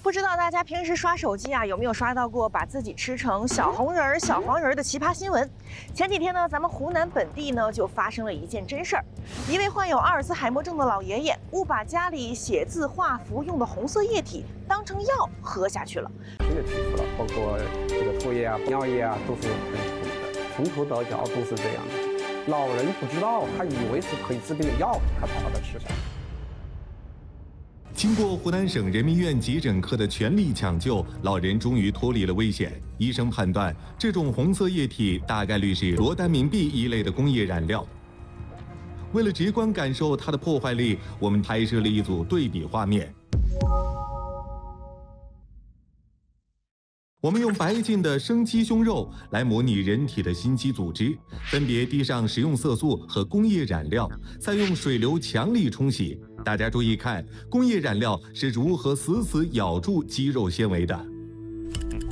不知道大家平时刷手机啊，有没有刷到过把自己吃成小红人儿、小黄人儿的奇葩新闻？前几天呢，咱们湖南本地呢就发生了一件真事儿，一位患有阿尔兹海默症的老爷爷误把家里写字画符用的红色液体当成药喝下去了。 新的提出了，包括这个唾液啊、尿液啊，都是很冲的，从头到脚都是这样的。老人不知道，他以为是可以治病的药，他才把它吃下。 经过湖南省人民医院急诊科的全力抢救，老人终于脱离了危险。医生判断，这种红色液体大概率是罗丹明碧一类的工业染料。为了直观感受它的破坏力，我们拍摄了一组对比画面。我们用白净的生鸡胸肉来模拟人体的心肌组织，分别滴上食用色素和工业染料，再用水流强力冲洗。大家注意看，工业染料是如何死死咬住肌肉纤维的。